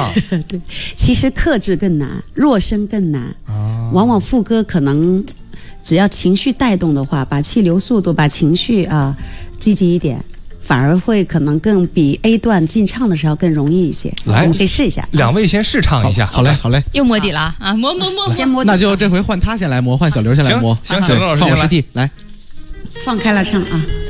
啊。 对，其实克制更难，弱声更难。往往副歌可能只要情绪带动的话，把气流速度，把情绪积极一点，反而会可能更比 A 段进唱的时候更容易一些。 来， 我们可以试一下。 两位先试唱一下。 好嘞。 又摸底了啊！摸， 先摸底。 那就这回换他先来摸，换小刘先来摸。 行，小刘老师先来。 换我师弟来。 放开了唱啊。